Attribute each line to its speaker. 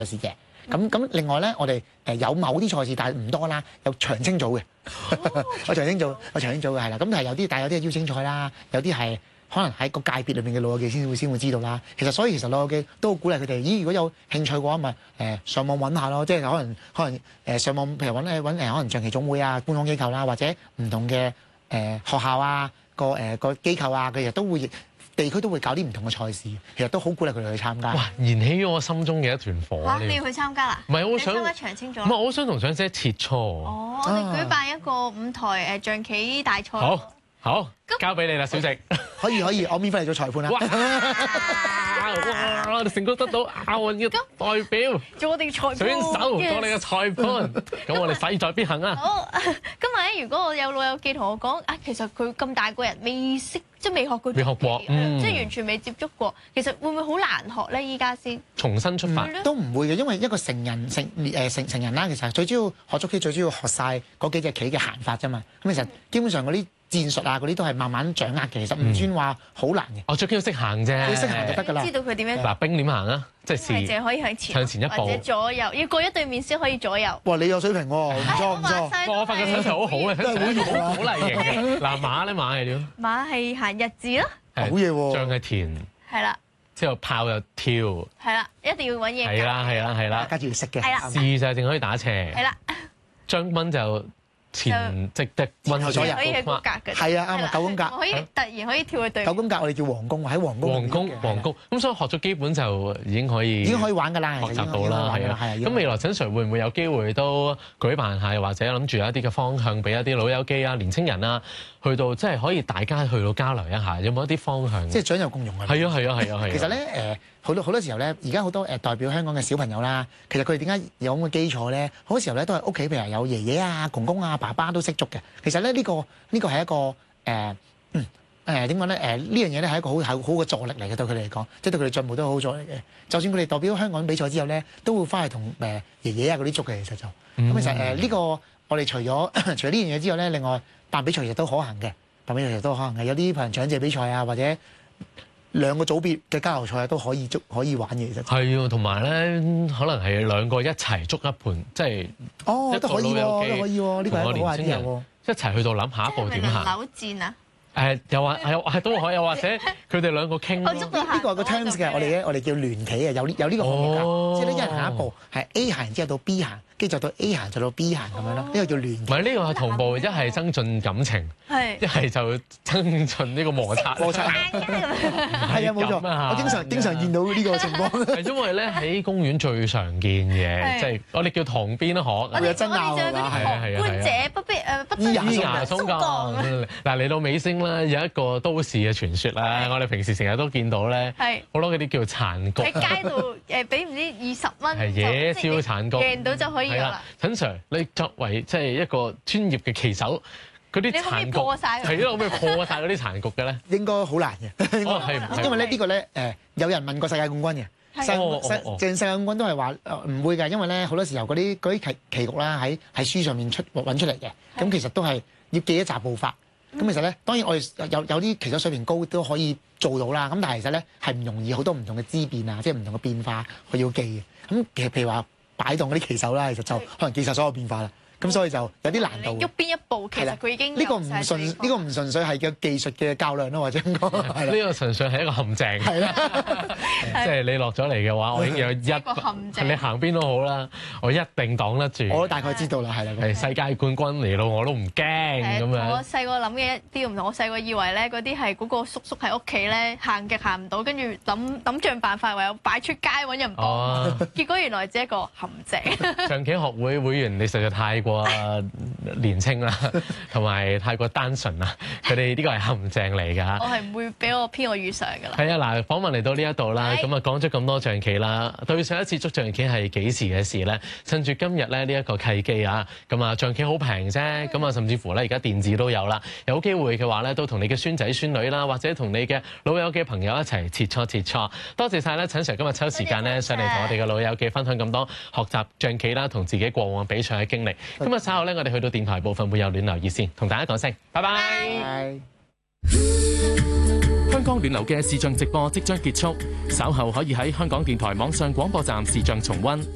Speaker 1: 事嘅。咁另外咧，我哋有某啲賽事，但係唔多啦，有長青組嘅，有長青組嘅係啦。咁係有啲，但係有啲係邀請賽啦，有啲係可能喺個界別裏面嘅老友記先會知道啦。所以其實老友記都好鼓勵佢哋。如果有興趣嘅話，咪上網揾下咯。即係可能上網，譬如揾可能象棋總會啊、官方機構啦，或者唔同嘅學校啊、個機構啊，佢哋都會。地區都會搞啲唔同嘅賽事，其實都好鼓勵佢哋去參加。
Speaker 2: 哇！燃起咗我心中嘅一團火。
Speaker 3: 嚇！你要去參加啦？
Speaker 2: 唔係，我想
Speaker 3: 參加長青組。
Speaker 2: 唔係，我想同長姐切磋。
Speaker 3: 哦，我哋舉辦一個5台象棋大賽。
Speaker 2: 好，交俾你啦，小食。
Speaker 1: 可以，我免費嚟做裁判啦。
Speaker 2: 哇！我哋成功得到亞運嘅代表，
Speaker 3: 做我哋裁判
Speaker 2: 選手，做我哋嘅裁判。咁我哋勢在必行啊！
Speaker 3: 好，今日咧，如果我有老友記同我講啊，其實佢咁大個人未識，即係未學過，
Speaker 2: 即係
Speaker 3: 完全未接觸過，其實會唔會好難學咧？依家先
Speaker 2: 重新出發
Speaker 1: 都唔會嘅，因為一個成人啦，其實最主要學捉棋，最主要學晒嗰幾隻棋嘅行法啫嘛。咁其實基本上嗰啲戰術啊，嗰啲都係慢慢掌握嘅，其實唔算話好難嘅。
Speaker 2: 我最緊要識行啫，
Speaker 1: 你識行就得㗎啦。
Speaker 3: 知道佢點樣
Speaker 2: 嗱，兵點行啊？即係
Speaker 3: 淨係可以向前
Speaker 2: 一步，
Speaker 3: 或者左右，要過一對面先可以左右。
Speaker 1: 哇！你有水平喎，唔錯。
Speaker 2: 我發覺身材好好嘅，身材好麗型嘅。嗱，馬咧，馬係點？
Speaker 3: 馬係行日字咯。
Speaker 1: 好嘢喎！
Speaker 2: 將係田。
Speaker 3: 係啦。
Speaker 2: 之後炮又跳。
Speaker 3: 係啦，一定要揾嘢。
Speaker 2: 係啦。
Speaker 1: 跟住要識嘅。
Speaker 3: 係啦。
Speaker 2: 試就淨可以打斜。
Speaker 3: 係啦。
Speaker 2: 將軍就前直運後左右。
Speaker 3: 可以係高格嘅。
Speaker 1: 係啊，啱啊，9宮格。
Speaker 3: 可以突然可以跳去對面。
Speaker 1: 9宮格我哋叫皇宮，喺皇宮。
Speaker 2: 咁所以學咗基本就已經可以
Speaker 1: 玩㗎啦，
Speaker 2: 學習到啦，係啊。咁未來陳 Sir 會唔會有機會都舉辦下，或者諗住有一啲嘅方向俾一啲老友記啊、年青人啊，去到即係可以大家去到交流一下，有冇一啲方向？
Speaker 1: 即係長幼共融啊！
Speaker 2: 係啊。
Speaker 1: 其實咧好多時候咧，而家好多代表香港嘅小朋友啦，其實佢哋點解有咁嘅基礎咧？好多時候咧都係屋企譬如有爺爺啊、公公啊、爸爸都識捉嘅。其實咧呢個係一個點講咧？呢樣嘢咧係一個好嘅助力嚟嘅，對佢哋嚟講，即係對佢哋進步都好助力嘅。就算佢哋代表香港比賽之後咧，都會翻去同爺爺啊嗰啲捉嘅。其實就咁其實呢個我哋除咗呢樣嘢之外咧，另外辦比賽其實都可行嘅，有啲譬如長者比賽啊，或者兩個組別嘅交流賽都可以玩嘅。其實係
Speaker 2: 喎，同埋咧可能係兩個一齊捉一盤，即係
Speaker 1: 都可以喎，呢個係一個好 idea 喎，
Speaker 2: 一齊去到諗下一步點行。
Speaker 3: 扭戰啊！
Speaker 2: 又話係都可以，又或者佢哋兩個傾咯。
Speaker 1: 呢個係個 terms 嘅，我哋叫聯棋嘅，有呢個項目㗎。即係咧，一人行一步，係 A 行之後到 B 行，跟住就到 A 行就到 B 行咁樣咯。呢個叫聯棋。
Speaker 2: 唔係呢個係同步，一係增進感情，一係就增進呢個摩擦。
Speaker 1: 係啊，冇錯。我經常見到呢個情況。
Speaker 2: 係因為咧喺公園最常見嘅，即係我哋叫塘邊咯，
Speaker 3: 我哋爭拗㗎啦，係官者不必不得
Speaker 1: 依
Speaker 3: 牙鬆槓。
Speaker 2: 嗱，嚟到尾聲啦，有一個都市嘅傳說啦，我哋平時成日都見到咧，好多嗰啲叫殘局
Speaker 3: 喺街度俾唔知20蚊，
Speaker 2: 係野燒殘局，
Speaker 3: 贏到就可以啦。
Speaker 2: 陳 Sir， 你作為即係一個專業嘅棋手，嗰啲殘局係咯，可唔可以破晒嗰啲殘局嘅咧？
Speaker 1: 應該好難嘅，因為咧呢個咧有人問過世界冠軍嘅，世界冠軍都係話唔會㗎，因為咧好多時候嗰啲棋局啦喺書上面揾出嚟嘅，咁其實都係要記一紮步法。咁其實咧，當然我哋有啲棋手水平高都可以做到啦。咁但係其實咧係唔容易，好多唔同嘅支變啊，即係唔同嘅變化佢要記嘅。咁其實譬如話擺檔嗰啲棋手啦，其實就可能記晒所有變化啦。咁所以就有啲難度。
Speaker 3: 喐邊一步，其實佢已經
Speaker 1: 呢個唔純粹係嘅技術嘅較量咯，或者咁講。
Speaker 2: 呢個純粹係一個陷阱。係啦，即係你落咗嚟嘅話，我已經有
Speaker 3: 個陷阱。
Speaker 2: 你行邊都好啦，我一定擋得住。
Speaker 1: 我都大概知道啦，係啦。
Speaker 2: 係世界冠軍嚟到我都唔驚咁樣。
Speaker 3: 我細個諗嘅一啲唔同，我細個以為咧嗰啲係嗰個叔叔喺屋企咧行極行唔到，跟住諗盡辦法，唯有擺出街揾人幫。結果原來只係一個陷阱。
Speaker 2: 象棋學會會員，你實在太過年青啦，同埋太過單純啦，佢哋呢個係陷阱嚟㗎。
Speaker 3: 我係唔會俾我偏我遇上㗎啦。
Speaker 2: 係啊，嗱，訪問嚟到呢一度啦，咁啊講咗咁多象棋啦，對上一次捉象棋係幾時嘅事咧？趁住今日咧呢一個契機啊，咁啊象棋好平啫，咁啊甚至乎咧而家電子都有啦，有機會嘅話咧都同你嘅孫仔孫女啦，或者同你嘅老友嘅朋友一齊切磋。多謝晒咧，陳 Sir 今日抽時間咧上嚟同我哋嘅老友記分享咁多學習象棋啦，同自己過往比賽嘅經歷。今日稍後咧，我哋去到電台部分會有暖流熱線，同大家講聲拜拜。
Speaker 4: 香港暖流嘅視像直播即將結束，稍後可以喺香港電台網上廣播站視像重溫。